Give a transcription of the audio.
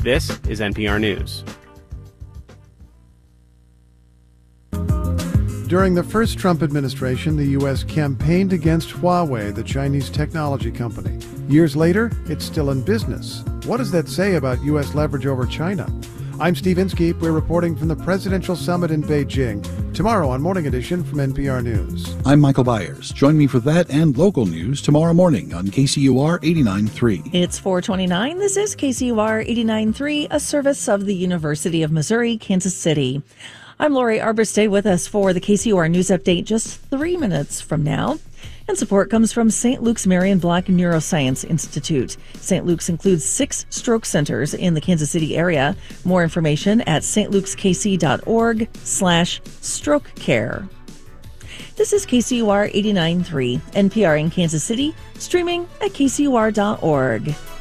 This is NPR News. During the first Trump administration, the U.S. campaigned against Huawei, the Chinese technology company. Years later, it's still in business. What does that say about U.S. leverage over China? I'm Steve Inskeep. We're reporting from the Presidential Summit in Beijing. Tomorrow on Morning Edition from NPR News. I'm Michael Byers. Join me for that and local news tomorrow morning on KCUR 89.3. It's 4:29. This is KCUR 89.3, a service of the University of Missouri, Kansas City. I'm Lori Arbor. Stay with us for the KCUR News Update just 3 minutes from now. And support comes from St. Luke's Marion Black Neuroscience Institute. St. Luke's includes 6 stroke centers in the Kansas City area. More information at stlukeskc.org/strokecare. This is KCUR 89.3, NPR in Kansas City, streaming at kcur.org.